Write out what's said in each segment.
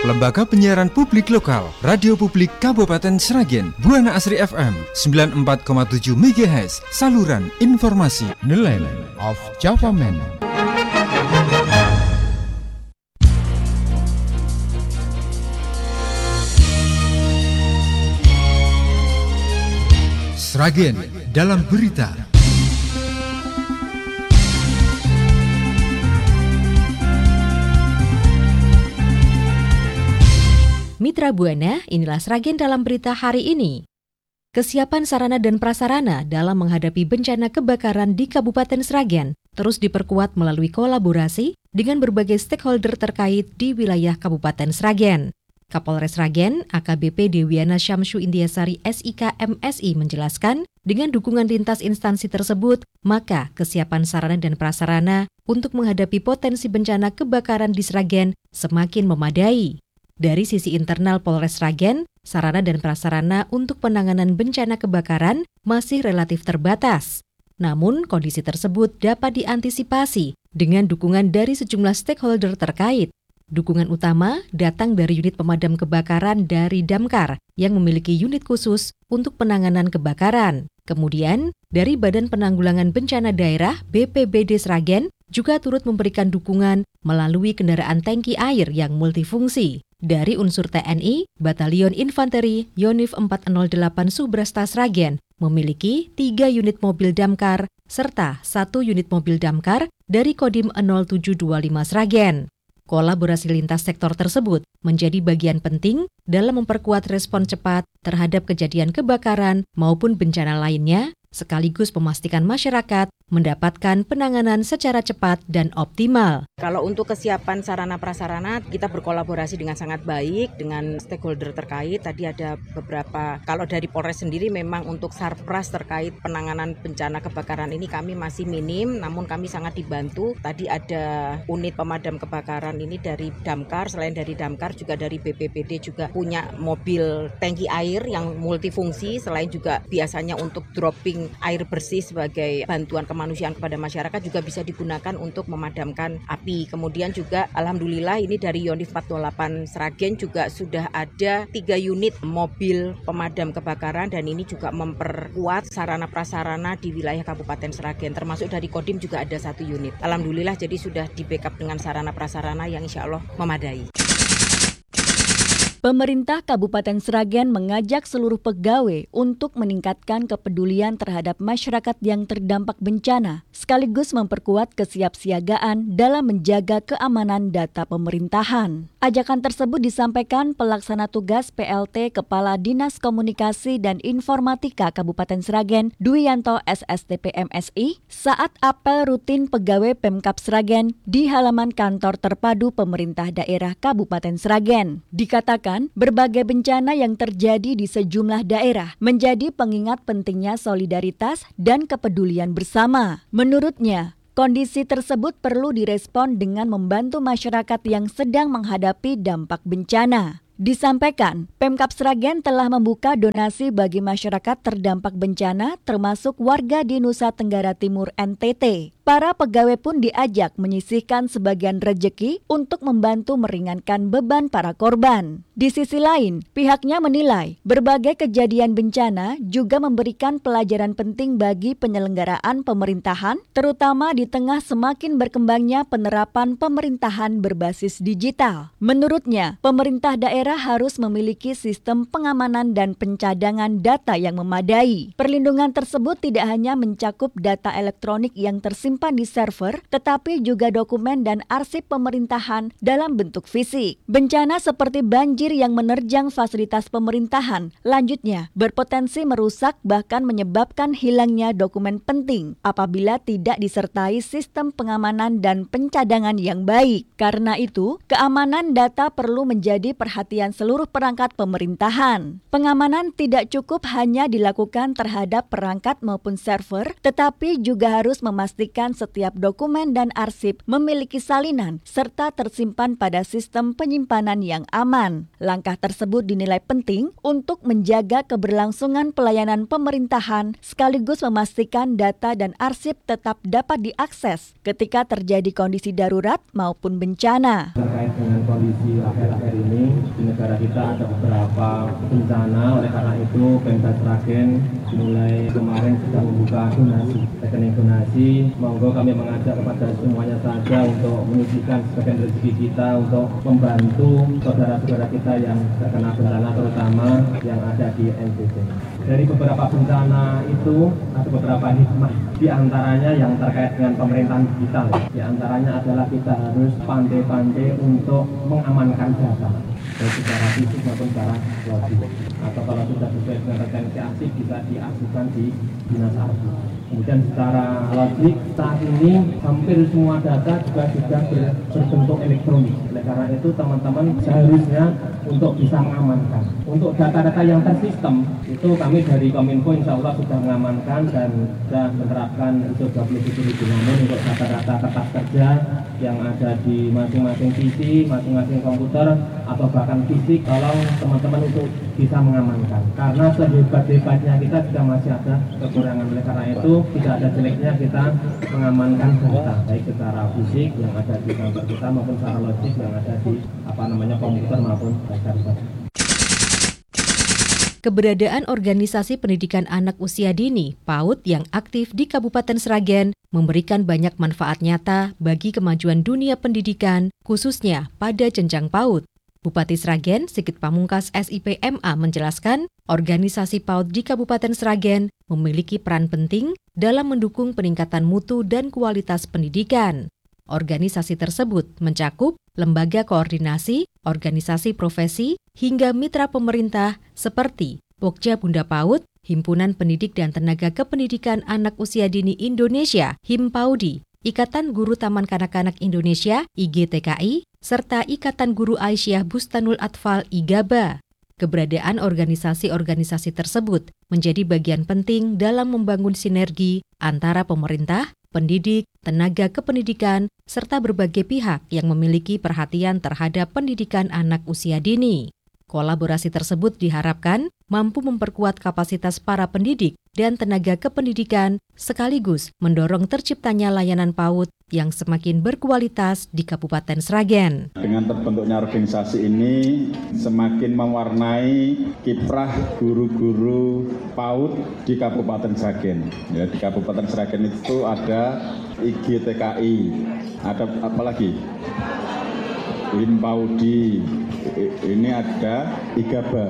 Lembaga Penyiaran Publik Lokal, Radio Publik Kabupaten Sragen, Buana Asri FM 94,7 MHz, saluran informasi. Nelayan of Java Man. Sragen dalam berita. Mitra Buana, inilah Sragen dalam berita hari ini. Kesiapan sarana dan prasarana dalam menghadapi bencana kebakaran di Kabupaten Sragen terus diperkuat melalui kolaborasi dengan berbagai stakeholder terkait di wilayah Kabupaten Sragen. Kapolres Sragen, AKBP Dewiana Syamsu Indiasari SIK MSI menjelaskan, dengan dukungan lintas instansi tersebut, maka kesiapan sarana dan prasarana untuk menghadapi potensi bencana kebakaran di Sragen semakin memadai. Dari sisi internal Polres Sragen, sarana dan prasarana untuk penanganan bencana kebakaran masih relatif terbatas. Namun, kondisi tersebut dapat diantisipasi dengan dukungan dari sejumlah stakeholder terkait. Dukungan utama datang dari unit pemadam kebakaran dari Damkar yang memiliki unit khusus untuk penanganan kebakaran. Kemudian, dari Badan Penanggulangan Bencana Daerah BPBD Sragen juga turut memberikan dukungan melalui kendaraan tangki air yang multifungsi. Dari unsur TNI, Batalion Infanteri Yonif 408 Subrasta Sragen memiliki 3 unit mobil damkar serta 1 unit mobil damkar dari Kodim 0725 Sragen. Kolaborasi lintas sektor tersebut menjadi bagian penting dalam memperkuat respon cepat terhadap kejadian kebakaran maupun bencana lainnya, sekaligus memastikan masyarakat mendapatkan penanganan secara cepat dan optimal. Kalau untuk kesiapan sarana prasarana, kita berkolaborasi dengan sangat baik dengan stakeholder terkait. Tadi ada beberapa, kalau dari Polres sendiri memang untuk sarpras terkait penanganan bencana kebakaran ini kami masih minim, namun kami sangat dibantu. Tadi ada unit pemadam kebakaran ini dari Damkar, selain dari Damkar juga dari BPBD juga punya mobil tangki air yang multifungsi, selain juga biasanya untuk dropping air bersih sebagai bantuan kemanusiaan kepada masyarakat juga bisa digunakan untuk memadamkan api. Kemudian juga alhamdulillah ini dari Yonif 408 Sragen juga sudah ada 3 unit mobil pemadam kebakaran dan ini juga memperkuat sarana prasarana di wilayah Kabupaten Sragen. Termasuk dari Kodim juga ada 1 unit. Alhamdulillah jadi sudah di backup dengan sarana prasarana yang insya Allah memadai. Pemerintah Kabupaten Sragen mengajak seluruh pegawai untuk meningkatkan kepedulian terhadap masyarakat yang terdampak bencana, sekaligus memperkuat kesiapsiagaan dalam menjaga keamanan data pemerintahan. Ajakan tersebut disampaikan Pelaksana Tugas PLT Kepala Dinas Komunikasi dan Informatika Kabupaten Sragen, Duyanto SSTP MSI, saat apel rutin pegawai Pemkab Sragen di halaman kantor terpadu pemerintah daerah Kabupaten Sragen. Dikatakan, berbagai bencana yang terjadi di sejumlah daerah menjadi pengingat pentingnya solidaritas dan kepedulian bersama. Menurutnya, kondisi tersebut perlu direspon dengan membantu masyarakat yang sedang menghadapi dampak bencana. Disampaikan, Pemkab Sragen telah membuka donasi bagi masyarakat terdampak bencana termasuk warga di Nusa Tenggara Timur NTT. Para pegawai pun diajak menyisihkan sebagian rejeki untuk membantu meringankan beban para korban. Di sisi lain, pihaknya menilai berbagai kejadian bencana juga memberikan pelajaran penting bagi penyelenggaraan pemerintahan, terutama di tengah semakin berkembangnya penerapan pemerintahan berbasis digital. Menurutnya, pemerintah daerah harus memiliki sistem pengamanan dan pencadangan data yang memadai. Perlindungan tersebut tidak hanya mencakup data elektronik yang tersimpan di server, tetapi juga dokumen dan arsip pemerintahan dalam bentuk fisik. Bencana seperti banjir yang menerjang fasilitas pemerintahan, lanjutnya berpotensi merusak bahkan menyebabkan hilangnya dokumen penting apabila tidak disertai sistem pengamanan dan pencadangan yang baik. Karena itu, keamanan data perlu menjadi perhatian seluruh perangkat pemerintahan. Pengamanan tidak cukup hanya dilakukan terhadap perangkat maupun server, tetapi juga harus memastikan setiap dokumen dan arsip memiliki salinan serta tersimpan pada sistem penyimpanan yang aman. Langkah tersebut dinilai penting untuk menjaga keberlangsungan pelayanan pemerintahan sekaligus memastikan data dan arsip tetap dapat diakses ketika terjadi kondisi darurat maupun bencana. Terkait dengan kondisi akhir-akhir ini, di negara kita ada beberapa bencana, oleh karena itu Pemda Sragen mulai kemarin sudah membuka rekening donasi. Monggo kami mengajak kepada semuanya saja untuk menyisihkan sebagian rezeki kita untuk membantu saudara-saudara kita yang terkena bencana, terutama yang ada di NTT. Dari beberapa bencana itu ada beberapa hikmah, di antaranya yang terkait dengan pemerintahan digital. Di antaranya adalah kita harus pandai-pandai untuk mengamankan data, baik secara fisik maupun secara logik. Atau kalau sudah sesuai dengan referensi arsip bisa diarsipkan di dinas arsip. Kemudian secara logik saat ini hampir semua data juga sudah berbentuk elektronik. Oleh karena itu teman-teman seharusnya untuk bisa mengamankan. Untuk data-data yang tersistem itu kami dari Kominfo insya Allah sudah mengamankan dan sudah menerapkan ISO 27000. Namun untuk data-data kertas kerja yang ada di masing-masing PC, masing-masing komputer atau bahkan fisik, tolong teman-teman untuk bisa mengamankan. Karena sehebat-hebatnya kita juga masih ada kekurangan. Oleh karena itu tidak ada jeleknya kita mengamankan data, baik secara fisik yang ada di kantor kita maupun secara logik yang ada di komputer maupun server. Keberadaan organisasi pendidikan anak usia dini (PAUD) yang aktif di Kabupaten Sragen memberikan banyak manfaat nyata bagi kemajuan dunia pendidikan, khususnya pada jenjang PAUD. Bupati Sragen, Sigit Pamungkas SIP MA menjelaskan, organisasi PAUD di Kabupaten Sragen memiliki peran penting dalam mendukung peningkatan mutu dan kualitas pendidikan. Organisasi tersebut mencakup lembaga koordinasi, organisasi profesi, hingga mitra pemerintah seperti Pokja Bunda PAUD, Himpunan Pendidik dan Tenaga Kependidikan Anak Usia Dini Indonesia (HIMPAUDI), Ikatan Guru Taman Kanak-Kanak Indonesia (IGTKI), serta Ikatan Guru Aisyah Bustanul Atfal (IGABA). Keberadaan organisasi-organisasi tersebut menjadi bagian penting dalam membangun sinergi antara pemerintah, pendidik, tenaga kependidikan, serta berbagai pihak yang memiliki perhatian terhadap pendidikan anak usia dini. Kolaborasi tersebut diharapkan mampu memperkuat kapasitas para pendidik dan tenaga kependidikan sekaligus mendorong terciptanya layanan PAUD yang semakin berkualitas di Kabupaten Sragen. Dengan terbentuknya organisasi ini semakin mewarnai kiprah guru-guru PAUD di Kabupaten Sragen. Ya, di Kabupaten Sragen itu ada IGTKI, ada apa lagi? HIMPAUDI, ini ada IGABA.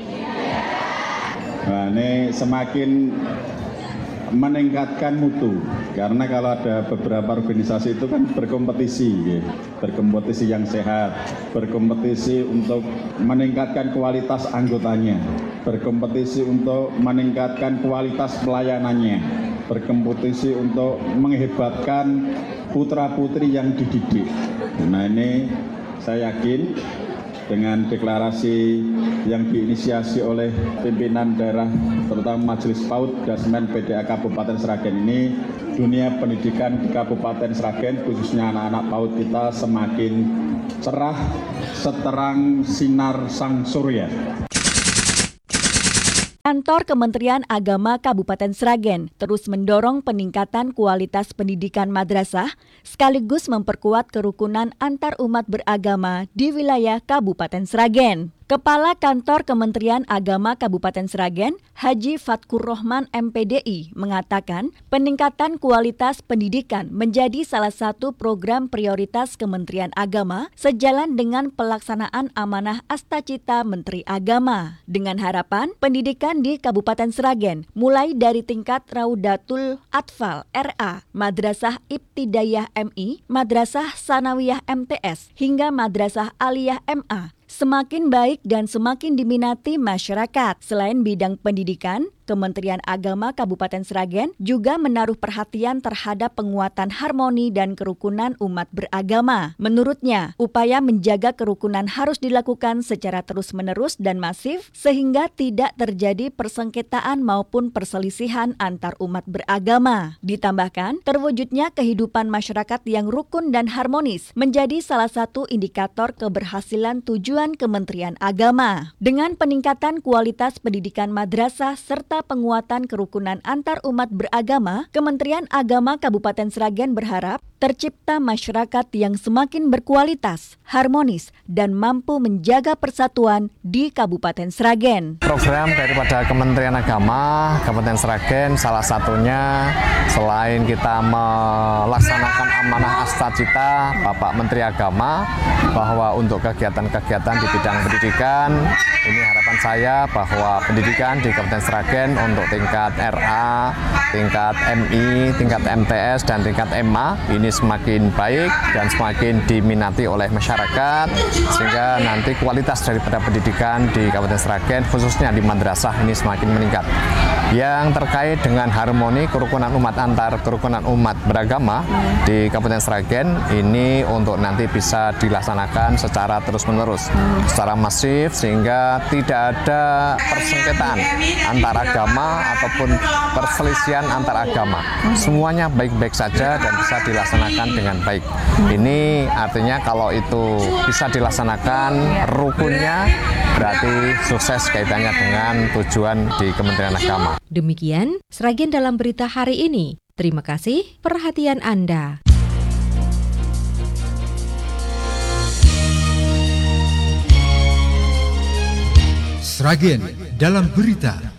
Nah, ini semakin meningkatkan mutu, karena kalau ada beberapa organisasi itu kan berkompetisi, berkompetisi yang sehat, berkompetisi untuk meningkatkan kualitas anggotanya, berkompetisi untuk meningkatkan kualitas pelayanannya, berkompetisi untuk menghebatkan putra-putri yang dididik. Nah, ini saya yakin dengan deklarasi yang diinisiasi oleh pimpinan daerah, terutama Majelis PAUD Dasmen PDA Kabupaten Sragen ini, dunia pendidikan di Kabupaten Sragen, khususnya anak-anak PAUD kita semakin cerah seterang sinar sang surya. Kantor Kementerian Agama Kabupaten Sragen terus mendorong peningkatan kualitas pendidikan madrasah sekaligus memperkuat kerukunan antar umat beragama di wilayah Kabupaten Sragen. Kepala Kantor Kementerian Agama Kabupaten Sragen, Haji Fatkur Rohman MPDI, mengatakan peningkatan kualitas pendidikan menjadi salah satu program prioritas Kementerian Agama sejalan dengan pelaksanaan amanah Astacita Menteri Agama. Dengan harapan pendidikan di Kabupaten Sragen mulai dari tingkat Raudatul Atfal RA, Madrasah Ibtidayah MI, Madrasah Sanawiyah MTS, hingga Madrasah Aliyah MA semakin baik dan semakin diminati masyarakat. Selain bidang pendidikan, Kementerian Agama Kabupaten Sragen juga menaruh perhatian terhadap penguatan harmoni dan kerukunan umat beragama. Menurutnya, upaya menjaga kerukunan harus dilakukan secara terus-menerus dan masif sehingga tidak terjadi persengketaan maupun perselisihan antar umat beragama. Ditambahkan, terwujudnya kehidupan masyarakat yang rukun dan harmonis menjadi salah satu indikator keberhasilan tujuan Kementerian Agama. Dengan peningkatan kualitas pendidikan madrasah serta penguatan kerukunan antar umat beragama, Kementerian Agama Kabupaten Sragen berharap tercipta masyarakat yang semakin berkualitas, harmonis, dan mampu menjaga persatuan di Kabupaten Sragen. Program daripada Kementerian Agama, Kabupaten Sragen salah satunya selain kita melaksanakan amanah Astagita Bapak Menteri Agama bahwa untuk kegiatan-kegiatan di bidang pendidikan, ini harapan saya bahwa pendidikan di Kabupaten Sragen untuk tingkat RA, tingkat MI, tingkat MTS, dan tingkat MA ini semakin baik dan semakin diminati oleh masyarakat, sehingga nanti kualitas daripada pendidikan di Kabupaten Sragen khususnya di madrasah ini semakin meningkat. Yang terkait dengan harmoni kerukunan umat antar kerukunan umat beragama di Kabupaten Sragen ini untuk nanti bisa dilaksanakan secara terus-menerus, secara masif, sehingga tidak ada persengketaan antar agama ataupun perselisihan antar agama. Semuanya baik-baik saja dan bisa dilaksanakan dengan baik. Ini artinya kalau itu bisa dilaksanakan rukunnya, berarti sukses kaitannya dengan tujuan di Kementerian Agama. Demikian Sragen dalam berita hari ini. Terima kasih perhatian Anda. Sragen dalam berita.